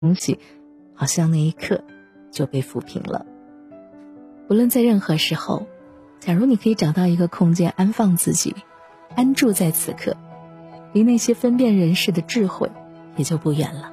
东西，好像那一刻就被抚平了。无论在任何时候，假如你可以找到一个空间安放自己，安住在此刻，离那些分辨人世的智慧也就不远了。